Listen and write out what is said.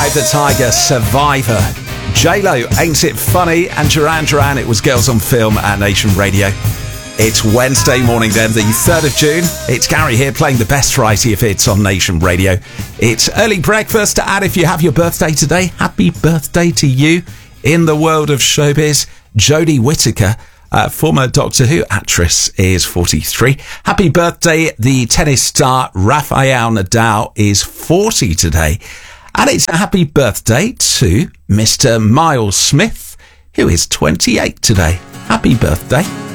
Eye the Tiger, Survivor. J-Lo, Ain't It Funny? And Duran Duran, it was Girls on Film at Nation Radio. It's Wednesday morning then, the 3rd of June. It's Gary here playing the best variety of hits on Nation Radio. It's early breakfast, and if you have your birthday today, happy birthday to you. In the world of showbiz, Jodie Whittaker, former Doctor Who actress, is 43. Happy birthday, the tennis star Rafael Nadal is 40 today. And it's a happy birthday to Mr. Miles Smith, who is 28 today. Happy birthday.